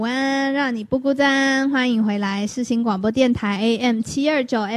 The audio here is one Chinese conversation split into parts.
晚安，让你不孤单，欢迎回来世新广播电台 AM729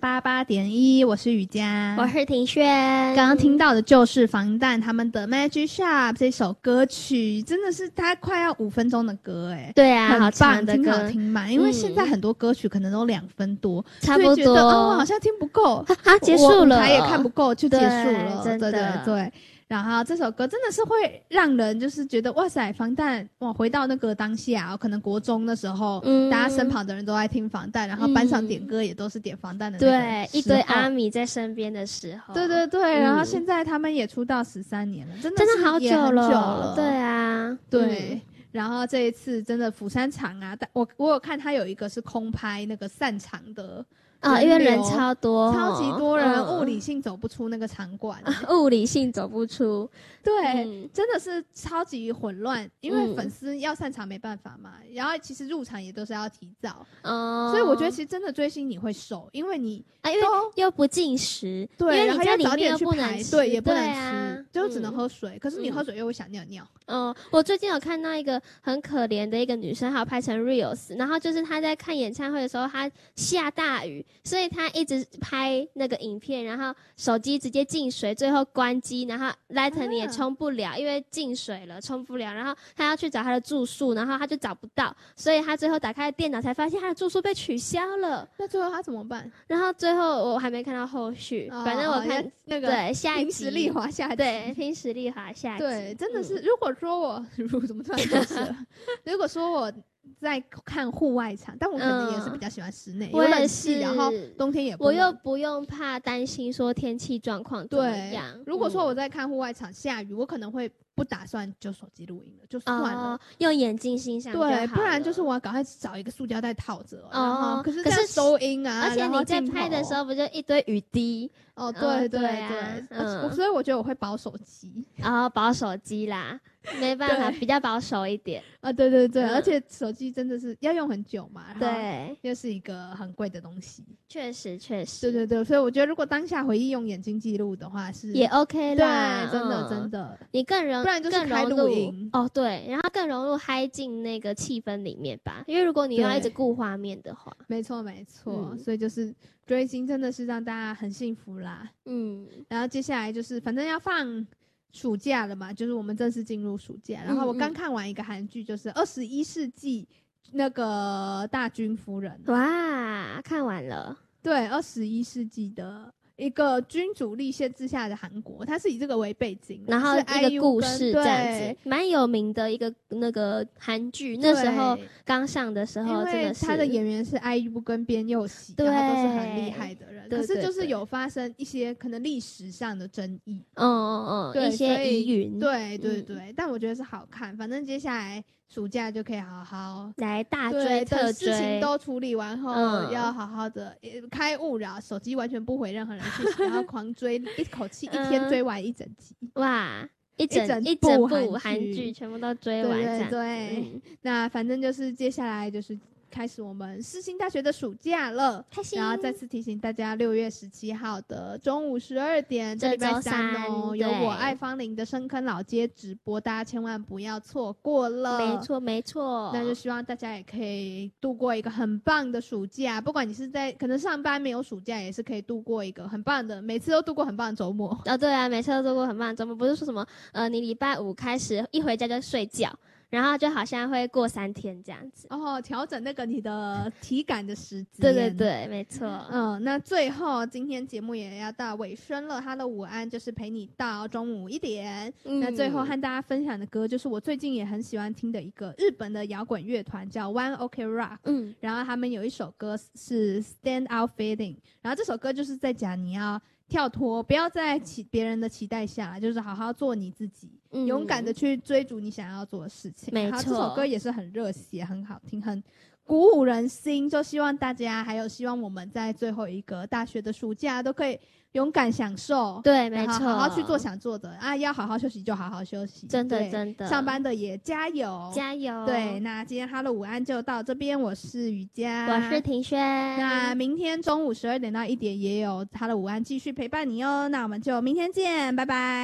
FM88.1，我是雨佳， 我是庭轩。 刚刚听到的就是防弹他们的 Magic Shop 这首歌曲，真的是它快要5分钟的歌对啊， 很棒， 好长的歌， 听好听满，因为现在很多歌曲可能都2分多， 差不多好像听不够结束了， 我也看不够就结束了， 真的对。然后这首歌真的是会让人就是觉得哇塞，防弹哇，回到那个当下，可能国中的时候，大家身旁的人都在听防弹，然后班上点歌也都是点防弹的那个对，一堆阿米在身边的时候， 对，然后现在他们也出道13年了，真的好久了， 对啊， 对。然后这一次真的釜山场啊，我有看他有一个是空拍那个散场的。 因为人超多， 超级多人，物理性走不出那个场馆， 物理性走不出， 对，真的是超级混乱，因为粉丝要散场没办法嘛，然后其实入场也都是要提早，所以我觉得其实真的追星你会瘦，因为你因为又不进食， 对， 因为你在里面又不能吃，对，也不能吃，就只能喝水，可是你喝水又会想尿尿。 我最近有看到一个很可怜的一个女生，还有拍成 reels， 然后就是她在看演唱会的时候，她下大雨，所以她一直拍那个影片，然后手机直接进水，最后关机，然后 Lightning 也充不了，因为进水了充不了，然后她要去找她的住宿，然后她就找不到，所以她最后打开电脑才发现她的住宿被取消了。 那最后她怎么办？ 然后最后我还没看到后续，反正我看那个对下一集凭实力滑下集， 对，凭实力滑下集， 对，真的是如果说我怎么突然就是了如果说我在看户外场，但我可能也是比较喜欢室内，有冷气，然后冬天也不冷， 我又不用怕担心说天气状况怎么样。 如果说我在看户外场下雨，我可能会不打算就手机录影了，就算了， 用眼睛欣赏就好了。 对，不然就是我要赶快找一个塑胶袋套着，然后可是这样收音啊， 而且你在拍的时候不就一堆雨滴？ 对，所以我觉得我会保手机， 保手机啦，没办法，比较保守一点啊，对，而且手机真的是要用很久嘛，对，又是一个很贵的东西， 确实， 对，所以我觉得如果当下回忆用眼睛记录的话是也 OK 啦， 对，真的， 你不然就是开录音对，然后更融入嗨进那个气氛里面吧，因为如果你要一直顾画面的话， 没错，所以就是追星真的是让大家很幸福啦，然后接下来就是反正要放暑假了嘛，就是我们正式进入暑假，然后我刚看完一个韩剧，就是21世纪那个大军夫人， 哇，看完了， 对21世纪的一个君主立宪之下的韩国，它是以这个为背景， 然后一个故事这样子，蛮有名的一个那个韩剧，那时候刚上的时候，真的是他的演员是 IU 跟边佑熙，然后都是很厉害的人，可是就是有发生一些可能历史上的争议， 一些疑云， 对，但我觉得是好看，反正接下来暑假就可以好好来大追特追， 事情都处理完后，要好好的开勿扰，手机完全不回任何人讯息，然后狂追，一口气一天追完1整集， 哇！一整部韩剧全部都追完， 对，那反正就是接下来就是开始我们世新大学的暑假了， 开心。 然后再次提醒大家，6月17号的中午12点，这礼拜3有我爱芳龄的深坑老街直播，大家千万不要错过了。 没错。 那就希望大家也可以度过一个很棒的暑假，不管你是在可能上班没有暑假，也是可以度过一个很棒的，每次都度过很棒的周末。 对啊，每次都度过很棒的周末，不是说什么你礼拜5开始一回家就睡觉。然后就好像会过3天这样子调整那个你的体感的时间。 对，没错。 那最后今天节目也要到尾声了，哈喽午安就是陪你到中午1点。那最后和大家分享的歌就是我最近也很喜欢听的一个日本的摇滚乐团叫 One OK Rock。然后他们有一首歌是 Stand Out Feeling， 然后这首歌就是在讲你要跳脱，不要在别人的期待下，就是好好做你自己，勇敢的去追逐你想要做的事情。 没错， 这首歌也是很热血，很好听，很鼓舞人心。就希望大家，还有希望我们在最后一个大学的暑假都可以勇敢享受。 对，没错， 好好去做想做的啊，要好好休息就好好休息。 真的， 上班的也加油。对，那今天哈喽午安就到这边，我是雨佳， 我是庭轩。 那明天中午12点到1点也有哈喽午安继续陪伴你哦。那我们就明天见，拜拜。